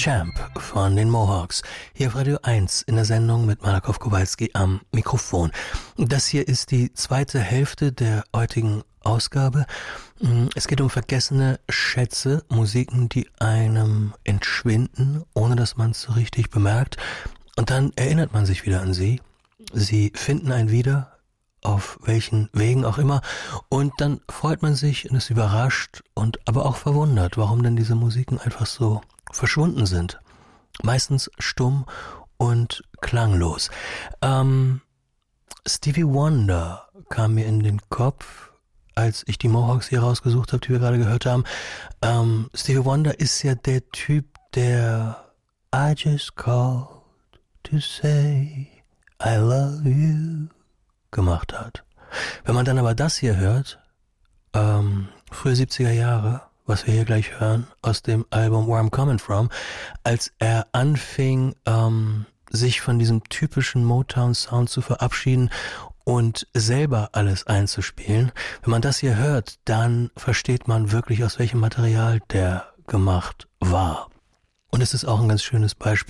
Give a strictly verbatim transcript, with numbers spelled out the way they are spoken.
Champ von den Mohawks. Hier auf Radio eins in der Sendung mit Malakow Kowalski am Mikrofon. Das hier ist die zweite Hälfte der heutigen Ausgabe. Es geht um vergessene Schätze, Musiken, die einem entschwinden, ohne dass man es so richtig bemerkt. Und dann erinnert man sich wieder an sie. Sie finden einen wieder, auf welchen Wegen auch immer. Und dann freut man sich und ist überrascht und aber auch verwundert, warum denn diese Musiken einfach so verschwunden sind. Meistens stumm und klanglos. Ähm, Stevie Wonder kam mir in den Kopf, als ich die Mohawks hier rausgesucht habe, die wir gerade gehört haben. Ähm, Stevie Wonder ist ja der Typ, der I just called to say I love you gemacht hat. Wenn man dann aber das hier hört, ähm, frühe siebziger Jahre, was wir hier gleich hören, aus dem Album Where I'm Coming From, als er anfing, ähm, sich von diesem typischen Motown-Sound zu verabschieden und selber alles einzuspielen. Wenn man das hier hört, dann versteht man wirklich, aus welchem Material der gemacht war. Und es ist auch ein ganz schönes Beispiel